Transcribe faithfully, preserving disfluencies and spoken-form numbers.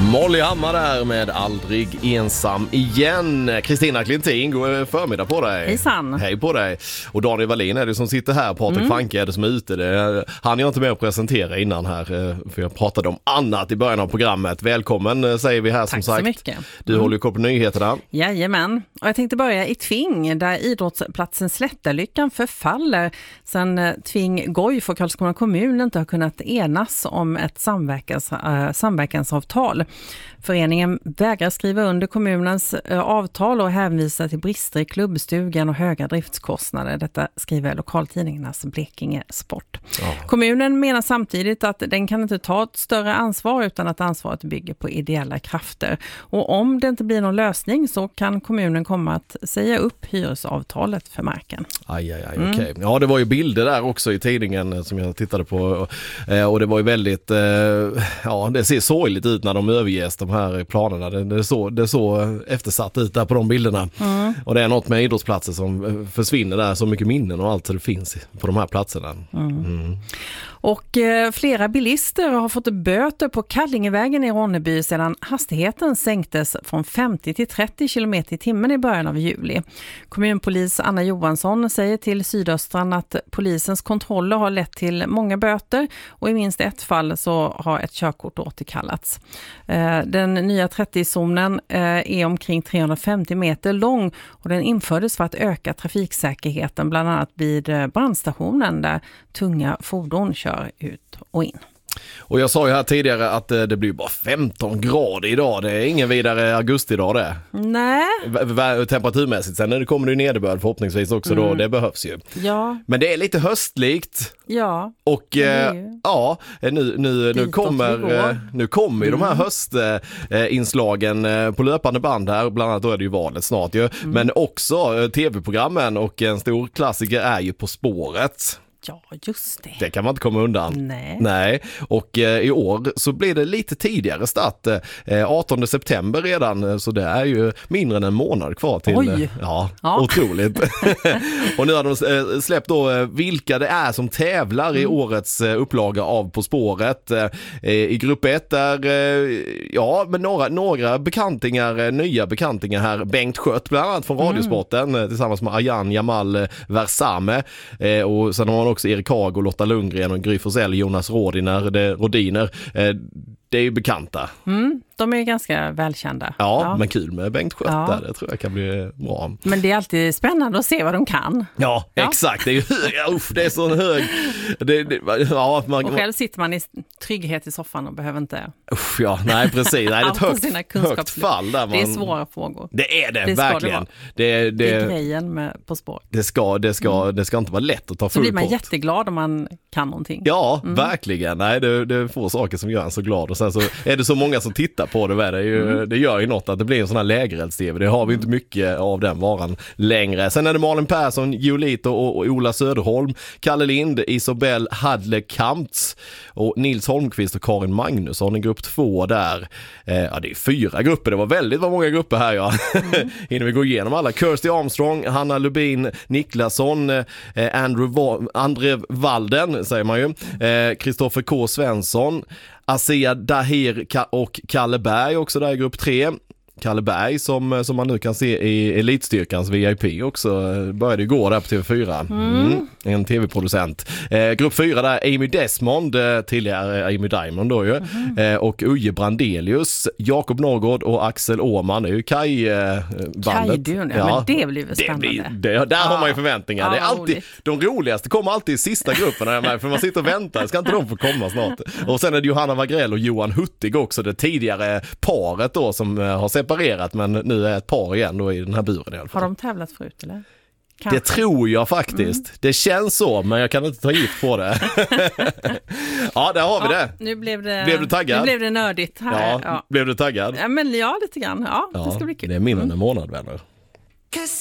Molly Hammar där med Aldrig ensam igen. Kristina Klintin, god förmiddag på dig. Hejsan. Hej på dig. Och Daniel Wallin är det som sitter här. Patrik mm. Fanke är det som är ute. Det han jag inte med att presentera innan här. För jag pratade om annat i början av programmet. Välkommen säger vi här. Tack som sagt. Tack så mycket. Du mm. håller ju koll på nyheterna. Jajamän. Och jag tänkte börja i Tving där idrottsplatsen Slättalyckan förfaller sen Tving Goj för Karlskrona kommun inte har kunnat enas om ett samverkans, äh, samverkansavtal. Föreningen vägrar skriva under kommunens äh, avtal och hänvisar till brister i klubbstugan och höga driftskostnader. Detta skriver lokaltidningarnas Blekinge Sport. Ja. Kommunen menar samtidigt att den kan inte ta ett större ansvar utan att ansvaret bygger på ideella krafter. Och om det inte blir någon lösning så kan kommunen komma att säga upp hyresavtalet för marken. Aj, aj, aj, mm. okej. Ja, det var ju bilder där också i tidningen som jag tittade på och det var ju väldigt, ja, det ser sorgligt ut när de överges de här planerna. Det, det, är så, det är så eftersatt ut där på de bilderna. Mm. Och det är något med idrottsplatser som försvinner där, så mycket minnen och allt det finns på de här platserna. Mm. Mm. Och eh, flera bilister har fått böter på Kallingevägen i Ronneby sedan hastigheten sänktes från femtio till trettio kilometer i timmen i början av juli. Kommunpolis Anna Johansson säger till Sydöstran att polisens kontroller har lett till många böter och i minst ett fall så har ett körkort återkallats. Eh, den nya trettio-zonen eh, är omkring trehundrafemtio meter lång och den infördes för att öka trafiksäkerheten bland annat vid brandstationen där tunga fordon kör ut och in. Och jag sa ju här tidigare att det blir bara femton grader idag. Det är ingen vidare augusti idag det. Nej. V- temperaturmässigt. Sen när det kommer det nederbörd förhoppningsvis också mm. då. Det behövs ju. Ja. Men det är lite höstlikt. Ja. Och eh, ja, nu, nu, nu kommer, nu kommer ju mm. de här höstinslagen eh, på löpande band här. Bland annat då är det ju valet snart ju. Mm. Men också eh, tv-programmen och en stor klassiker är ju På spåret. Ja, just det. Det kan man inte komma undan. Nej. Nej. Och eh, i år så blir det lite tidigare start. Eh, artonde september redan. Så det är ju mindre än en månad kvar till. Oj. Eh, ja, ja, otroligt. Och nu har de eh, släppt då eh, vilka det är som tävlar mm. i årets eh, upplaga av På spåret. Eh, I grupp ett är eh, ja, men några, några bekantingar, eh, nya bekantingar här. Bengt Skött bland annat från Radiosporten mm. eh, tillsammans med Ayan Jamal eh, Versame. Eh, och sen har man också Erik Haag och Lotta Lundgren och Gry Forssell, Jonas Rodiner, det, Rodiner. Eh, det är ju bekanta. Mm, de är ganska välkända. Ja, ja. men kul med Bengt Skött ja. där. Det tror jag kan bli bra. Men det är alltid spännande att se vad de kan. Ja, ja. exakt. Det är ju hög, uff, det är så hög. Det, det, ja, man, och själv sitter man i trygghet i soffan och behöver inte... Uff, ja, nej precis. Nej, det är ett högt, högt fall. Där man, det är svåra frågor. Det är det, det verkligen. Det, det, det är grejen med På spår. Det ska, det, ska, mm. det ska inte vara lätt att ta full Så blir man pott. jätteglad om man kan någonting. Ja, mm. verkligen. Nej, det, det är få saker som gör en så glad. Och sen så är det så många som tittar på det. Det, är ju, mm. det gör ju något att det blir en sån här lägerelds-tv. Det har vi inte mycket av den varan längre. Sen är det Malin Persson, Julito och, och Ola Söderholm, Kalle Lind, Isobel Hadle Kamptz och Nils Holmqvist och Karin Magnusson i grupp två där. Eh, ja, det är fyra grupper. Det var väldigt vad många grupper här, ja. Mm. Innan vi går igenom alla. Kirsty Armstrong, Hanna Lubin, Niklasson, eh, Andrew Va- André Walden säger man ju. Kristoffer eh, K. Svensson, Asia Dahir och Kalle Berg också där i grupp tre. Kalle Berg som, som man nu kan se i Elitstyrkans V I P också började igår där på T V fyra. Mm. Mm, en tv-producent. Eh, grupp fyra där Amy Desmond, eh, tidigare Amy Diamond då ju. Mm. Eh, och Uje Brandelius, Jakob Norrgård och Axel Åman. Det är ju Kaj-bandet. Kaj-dun, ja, ja, men det blir väl spännande. Det blir, det, där ah. har man ju förväntningar. Ah, det är alltid, de roligaste kommer alltid i sista gruppen för man sitter och väntar. Ska inte de få komma snart? Och sen är det Johanna Wagrell och Johan Huttig också, det tidigare paret då som har sett separerat, men nu är ett par igen då i den här buren i alla fall. Har de tävlat förut eller? Kanske. Det tror jag faktiskt. Mm. Det känns så, men jag kan inte ta gift på det. Ja, där har vi ja, det. Nu blev det. Blev du taggad? Nu blev det nördigt här. Ja, ja. Blev du taggad? Ja, men ja, lite grann. Ja, ja, det ska bli kul. Det är mindre än en månad, vänner.